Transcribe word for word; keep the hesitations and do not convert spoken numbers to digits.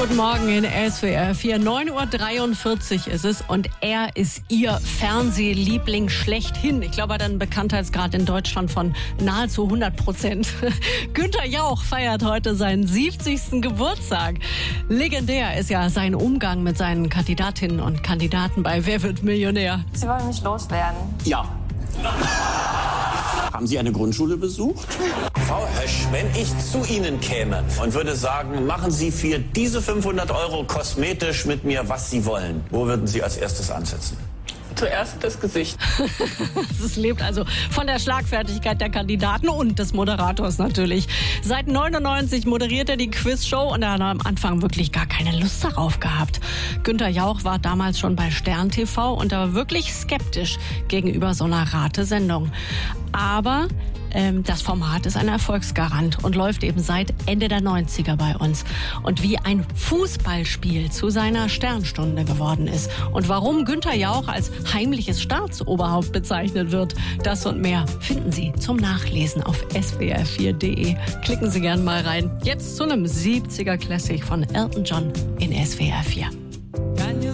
Guten Morgen in S W R vier. neun Uhr dreiundvierzig ist es und er ist Ihr Fernsehliebling schlechthin. Ich glaube, er hat einen Bekanntheitsgrad in Deutschland von nahezu hundert Prozent. Günther Jauch feiert heute seinen siebzigsten Geburtstag. Legendär ist ja sein Umgang mit seinen Kandidatinnen und Kandidaten bei Wer wird Millionär? Sie wollen mich loswerden. Ja. Haben Sie eine Grundschule besucht? Frau Hösch, wenn ich zu Ihnen käme und würde sagen, machen Sie für diese fünfhundert Euro kosmetisch mit mir, was Sie wollen, wo würden Sie als erstes ansetzen? Zuerst das Gesicht. Es lebt also von der Schlagfertigkeit der Kandidaten und des Moderators natürlich. Seit neunundneunzig moderiert er die Quizshow und er hat am Anfang wirklich gar keine Lust darauf gehabt. Günther Jauch war damals schon bei Stern T V und er war wirklich skeptisch gegenüber so einer Ratesendung. Aber ähm, das Format ist ein Erfolgsgarant und läuft eben seit Ende der neunziger bei uns. Und wie ein Fußballspiel zu seiner Sternstunde geworden ist und warum Günther Jauch als heimliches Staatsoberhaupt bezeichnet wird, das und mehr finden Sie zum Nachlesen auf S W R vier punkt de. Klicken Sie gern mal rein. Jetzt zu einem siebziger Classic von Elton John in S W R vier.